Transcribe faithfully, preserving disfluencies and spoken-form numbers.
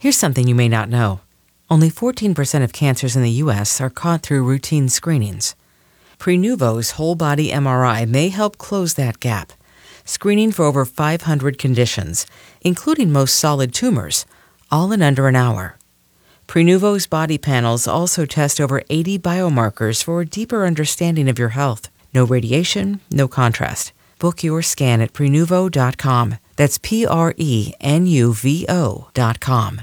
Here's something you may not know. Only fourteen percent of cancers in the U S are caught through routine screenings. Prenuvo's whole-body M R I may help close that gap, screening for over five hundred conditions, including most solid tumors, all in under an hour. Prenuvo's body panels also test over eighty biomarkers for a deeper understanding of your health. No radiation, no contrast. Book your scan at Prenuvo dot com. That's P R E N U V O dot com.